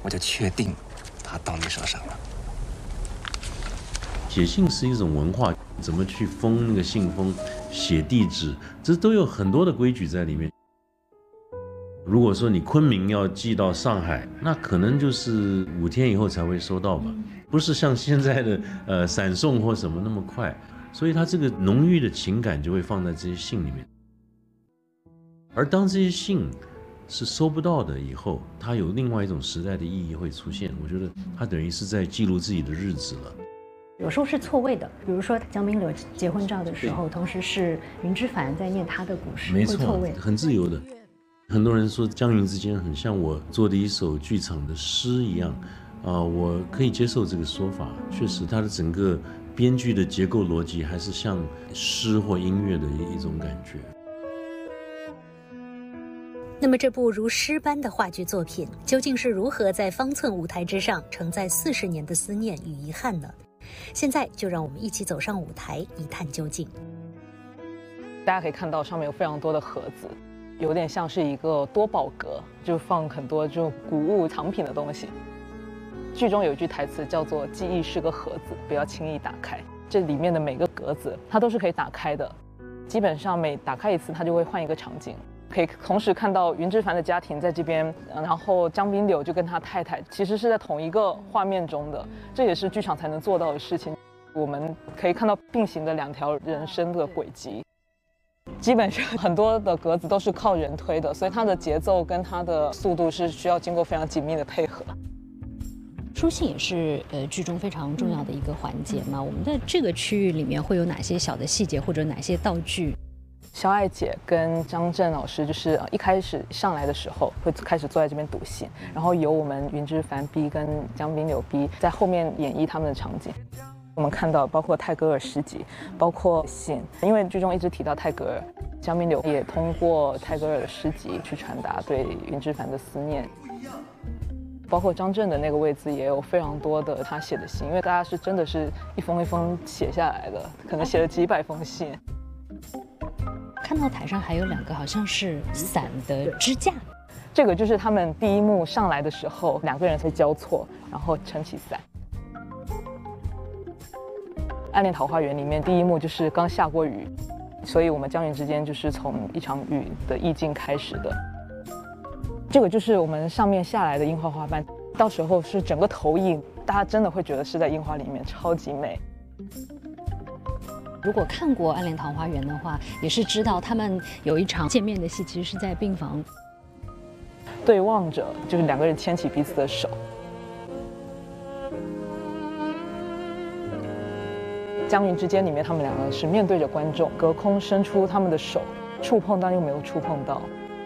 我就确定他到你手上了。 写信是一种文化，怎么去封那个信封、写地址，这都有很多的规矩在里面。如果说你昆明要寄到上海，那可能就是5天以后才会收到吧，不是像现在的闪送或什么那么快，所以它这个浓郁的情感就会放在这些信里面。而当这些信是收不到的以后，它有另外一种时代的意义会出现。我觉得它等于是在记录自己的日子了。 有时候是错位的，比如说江滨柳结婚照的时候，同时是云之凡在念他的故事， 没错， 会错位， 很自由的。很多人说江云之间很像我做的一首剧场的诗一样，我可以接受这个说法。确实，它的整个编剧的结构逻辑还是像诗或音乐的一种感觉。 那么这部如诗般的话剧作品，究竟是如何在方寸舞台之上承载40年的思念与遗憾呢？现在就让我们一起走上舞台，一探究竟。 大家可以看到上面有非常多的盒子，有点像是一个多宝格，就放很多就古物藏品的东西。剧中有一句台词叫做"记忆是个盒子，不要轻易打开"。这里面的每个格子，它都是可以打开的。基本上每打开一次，它就会换一个场景。可以同时看到云之凡的家庭在这边，然后江滨柳就跟他太太其实是在同一个画面中的，这也是剧场才能做到的事情。我们可以看到并行的2条人生的轨迹。基本上很多的格子都是靠人推的，所以它的节奏跟它的速度是需要经过非常紧密的配合。 书信也是剧中非常重要的一个环节嘛。我们在这个区域里面会有哪些小的细节或者哪些道具？ 肖爱姐跟张震老师就是一开始上来的时候会开始坐在这边读信，然后由我们云之凡 B 跟江滨柳 B 在后面演绎他们的场景。我们看到包括泰戈尔诗集，包括信，因为剧中一直提到泰戈尔，江滨柳也通过泰戈尔的诗集去传达对云之凡的思念。包括张震的那个位置也有非常多的他写的信，因为大家是真的是一封一封写下来的，可能写了几百封信。 看到台上还有2个好像是伞的支架， 这个就是他们第一幕上来的时候2个人会交错，然后撑起伞。暗恋桃花源里面第一幕就是刚下过雨，所以我们江云之间就是从一场雨的意境开始的。这个就是我们上面下来的樱花花瓣，到时候是整个投影，大家真的会觉得是在樱花里面，超级美。 如果看过《暗恋桃花源》的话，也是知道他们有一场见面的戏，其实是在病房对望着，就是2个人牵起彼此的手。江云之间里面，他们2个是面对着观众，隔空伸出他们的手，触碰但又没有触碰到。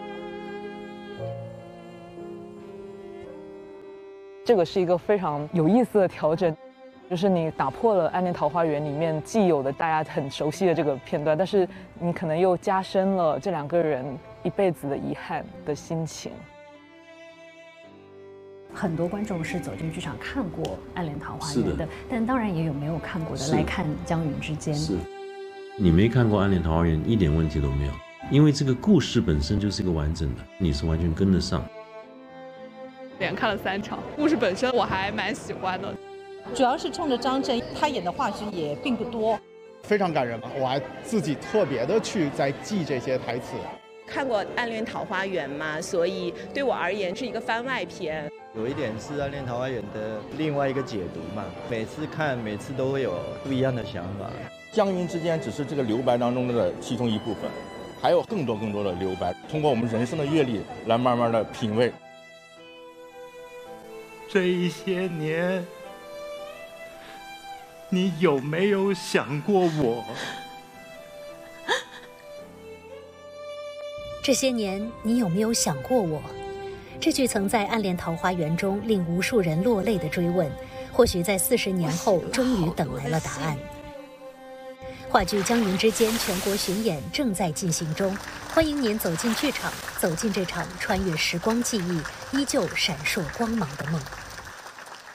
这个是一个非常有意思的调整。就是你打破了《暗恋桃花源》里面既有的大家很熟悉的这个片段，但是你可能又加深了这2个人一辈子的遗憾的心情。 很多观众是走进剧场看过《暗恋桃花源》的，但当然也有没有看过的来看江云之间。 是，你没看过《暗恋桃花源》一点问题都没有，因为这个故事本身就是一个完整的，你是完全跟得上。 连看了3场，故事本身我还蛮喜欢的。 主要是冲着张震，他演的话剧也并不多， 非常感人嘛。我还自己特别的去在记这些台词。 看过《暗恋桃花源》嘛，所以对我而言是一个番外篇。 有一点是《暗恋桃花源》的另外一个解读嘛，每次看每次都会有不一样的想法。 江云之间只是这个留白当中的其中一部分，还有更多的留白，通过我们人生的阅历来慢慢的品味。 这一些年，你有没有想过我？ 这些年，你有没有想过我？这句曾在《暗恋桃花源》中令无数人落泪的追问，或许在40年后终于等来了答案。话剧《江云之间》全国巡演正在进行中，欢迎您走进剧场，走进这场穿越时光记忆、依旧闪烁光芒的梦。